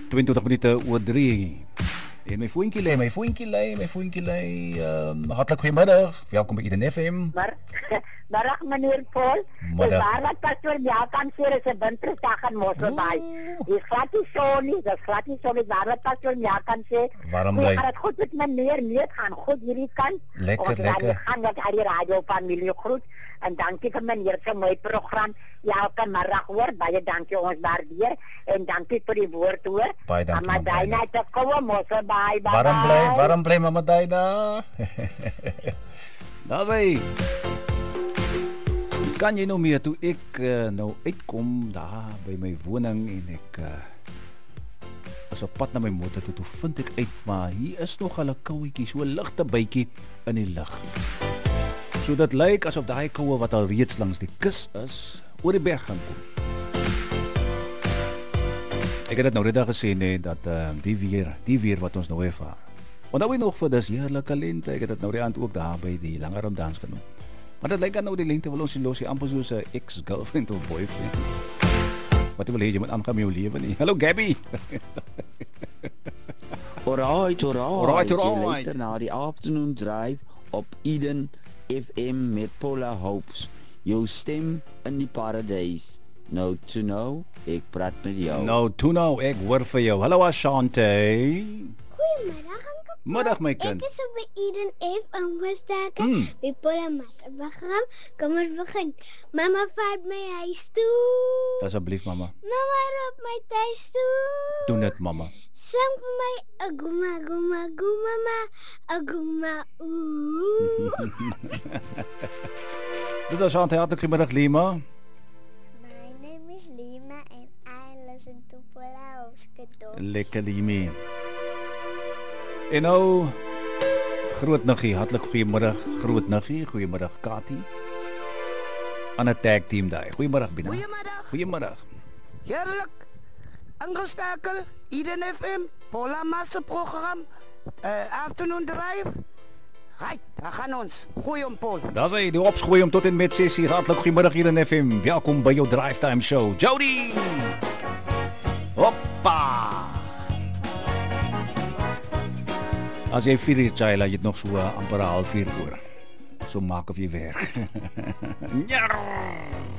22 minute oor 3. En my voetjie lê. Hartlik goeiemiddag. Welkom by Eden FM. Middag meneer Paul. Middag. Waar wat pastoor Jakan sê is 'n wintersdag in Mosselbaai. Dis glad nie so nie, waar wat pastoor Jakan sê. Waarom Hoe bly- gaan dit goed met meneer? Nee, het gaan goed hierdie kant. Lekker, Ons lekker. gaan met die radio familie groet en dankie vir meneer se mooi program. Elke middag hoor, baie dankie ons waardeer en dankie vir die woord hoor. Baie dankie, Maar mama daai net te koue Mosselbaai. Waarom bly mama Daida? Daar's hy. Kan jy nou meer toe ek nou uitkom daar by my woning en ek is op pad na my motor toe vind ek uit maar hier is nog 'n kouetjie, so 'n ligte bytjie in die lug. So dit lyk asof daai koue wat al reeds langs die kus is, oor die berg gaan kom. Ek het dit nou reeds gesê nee dat die weer wat ons nou ervaar. Want nou nog vir dis heerlike lente. Ek het dit nou die aand ook daar by die Langeram dans genoem. Maar dit lyk dan nou die lente wil ons nie los nie, amper soos 'n ex-girlfriend of boyfriend. Wat wil jy moet aangaan met jou lewe nie? Hallo Gabby. Alright. Alright. Jy luister na die afternoon drive op Eden FM met Paula Hopes. Jou stem in die paradys. Nou to know, ek praat met jou. Nou, toe nou, ek hoor vir jou. Hallo Ashante. Goedemiddag, Anke. Middag my kind. Ek is op by Eden F en Woestake. By Polamas. Kom ons begin. Mama vat my huis toe. Asseblief mamma. Mama roep my thuis toe. Doen dit mamma. Sing vir my aguma guma guma ma aguma ooh. Dis Ashante, hartlik goeiemiddag Lima. My name is Lima and I listen to Paula Hopes. Lekker Limi. En nou groot niggie, hartlik goeiemiddag. Groot niggie, goeiemiddag Kati. Aan 'n tag team daai. Goeiemiddag Bina. Goeiemiddag. Heerlijk. Ingeskakel, Eden FM, Paula Masse program, afternoon drive. Right, daar gaan ons. Goeie om Paul. Daar's hy, die opsgooi om tot en met 6:00. Hartlik goeiemiddag hier in FM. Welkom by jou Drive Time Show. Jody. Hoppa. As jy 4 uur jy het nog so amper 1/2 uur oor. So maak of jy werk. Ja.